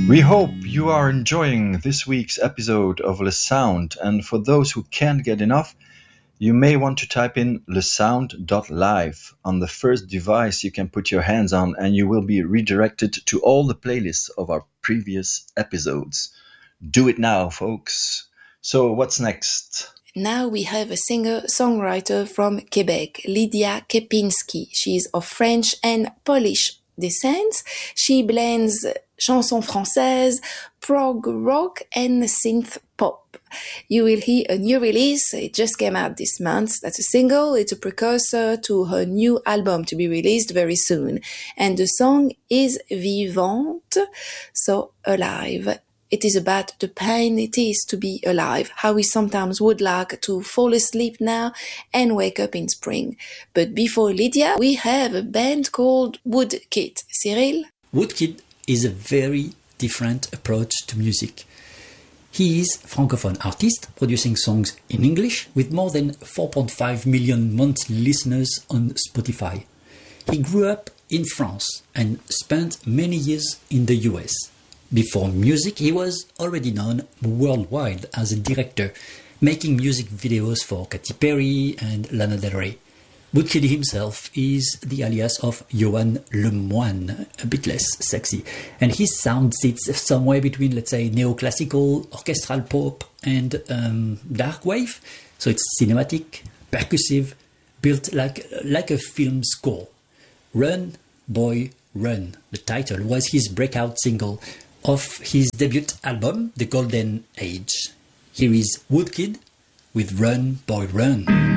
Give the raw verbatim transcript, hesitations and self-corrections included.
We hope you are enjoying this week's episode of Le Sound, and for those who can't get enough, you may want to type in lesound dot live on the first device you can put your hands on, and you will be redirected to all the playlists of our previous episodes. Do it now, folks. So what's next? Now we have a singer-songwriter from Quebec, Lydia Kepinski. She's of French and Polish descent. She blends chanson française, prog rock, and synth pop. You will hear a new release. It just came out this month. That's a single. It's a precursor to her new album to be released very soon. And the song is Vivante, so alive. It is about the pain it is to be alive, how we sometimes would like to fall asleep now and wake up in spring. But before Lydia, we have a band called Woodkid. Cyril? Woodkid is a very different approach to music. He is a francophone artist producing songs in English with more than four point five million monthly listeners on Spotify. He grew up in France and spent many years in the U S. Before music, he was already known worldwide as a director, making music videos for Katy Perry and Lana Del Rey. Woodkid himself is the alias of Yoann Lemoine, a bit less sexy, and his sound sits somewhere between, let's say, neoclassical, orchestral pop, and um, dark wave. So it's cinematic, percussive, built like like a film score. Run, Boy, Run, the title, was his breakout single of his debut album, The Golden Age. Here is Woodkid with Run, Boy, Run.